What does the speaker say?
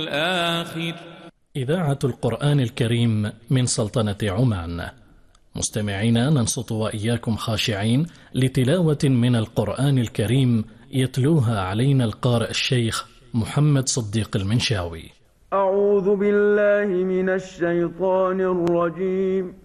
الآخر. إذاعة القرآن الكريم من سلطنة عمان. مستمعينا، ننصت وإياكم خاشعين لتلاوة من القرآن الكريم يتلوها علينا القارئ الشيخ محمد صديق المنشاوي. أعوذ بالله من الشيطان الرجيم.